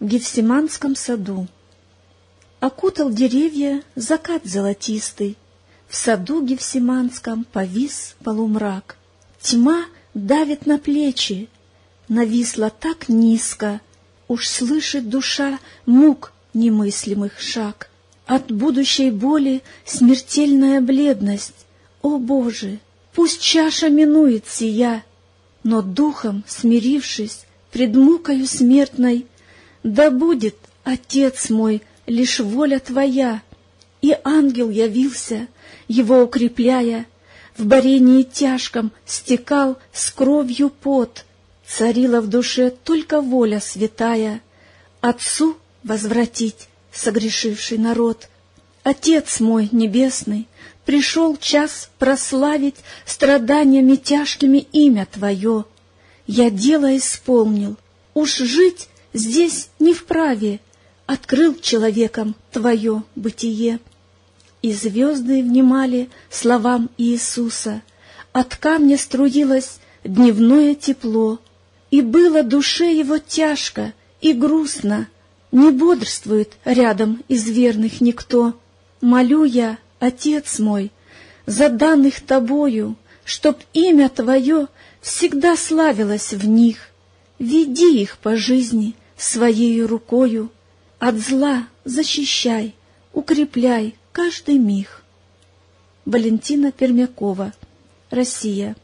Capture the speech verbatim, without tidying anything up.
в Гефсиманском саду. Окутал деревья закат золотистый, в саду Гефсиманском повис полумрак. Тьма давит на плечи, нависла так низко, уж слышит душа мук немыслимых шаг. От будущей боли смертельная бледность. О, Боже, пусть чаша минует сия, но духом смирившись пред мукою смертной, да будет, Отец мой, лишь воля Твоя. И ангел явился, его укрепляя, в борении тяжком стекал с кровью пот, царила в душе только воля святая, Отцу возвратить согрешивший народ. Отец мой небесный, пришел час прославить страданиями тяжкими имя Твое. Я дело исполнил, уж жить здесь не вправе, открыл человеком Твое бытие. И звезды внимали словам Иисуса, от камня струилось дневное тепло, и было душе его тяжко и грустно, не бодрствует рядом из верных никто. Молю я, Отец мой, за данных Тобою, чтоб имя Твое всегда славилось в них. Веди их по жизни Своею рукою, от зла защищай, укрепляй каждый миг. Валентина Пермякова, Россия.